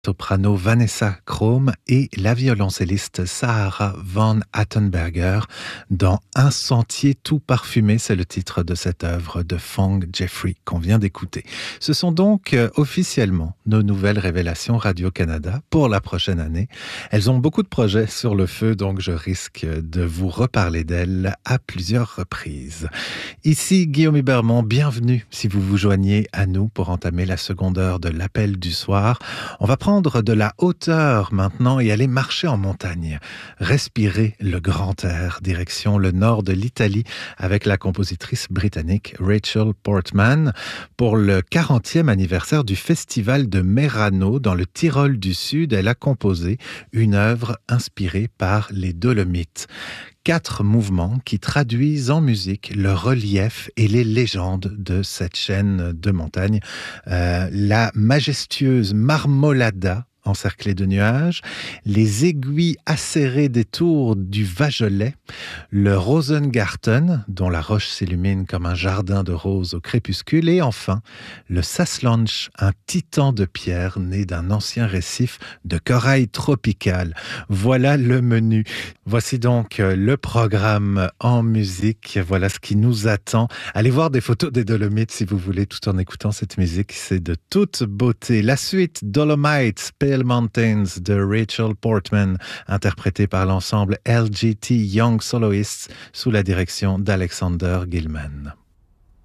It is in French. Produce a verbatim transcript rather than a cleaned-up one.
Soprano Vanessa Krome et la violoncelliste Sahara Van Attenberger dans Un sentier tout parfumé, c'est le titre de cette œuvre de Fong Jeffrey qu'on vient d'écouter. Ce sont donc euh, officiellement nos nouvelles révélations Radio-Canada pour la prochaine année. Elles ont beaucoup de projets sur le feu, donc je risque de vous reparler d'elles à plusieurs reprises. Ici Guillaume Hubermont, bienvenue si vous vous joignez à nous pour entamer la seconde heure de l'appel du soir. On va prendre de la hauteur maintenant et aller marcher en montagne. Respirer le grand air, direction le nord de l'Italie avec la compositrice britannique Rachel Portman pour le quarantième anniversaire du festival de Merano dans le Tyrol du Sud. Elle a composé une œuvre inspirée par les Dolomites. Quatre mouvements qui traduisent en musique le relief et les légendes de cette chaîne de montagnes. Euh, la majestueuse Marmolada, encerclée de nuages, les aiguilles acérées des tours du Vagelet, le Rosengarten, dont la roche s'illumine comme un jardin de roses au crépuscule, et enfin le Saslanch, un titan de pierre né d'un ancien récif de corail tropical. Voilà le menu. Voici donc le programme en musique. Voilà ce qui nous attend. Allez voir des photos des Dolomites si vous voulez, tout en écoutant cette musique. C'est de toute beauté. La suite, Dolomites, Pale Mountains de Rachel Portman, interprétée par l'ensemble L G T Young Soloists sous la direction d'Alexander Gilman.